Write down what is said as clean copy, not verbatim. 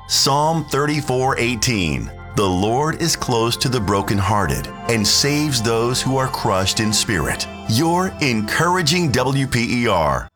Psalm 34:18. The Lord is close to the brokenhearted and saves those who are crushed in spirit. Your encouraging WPER.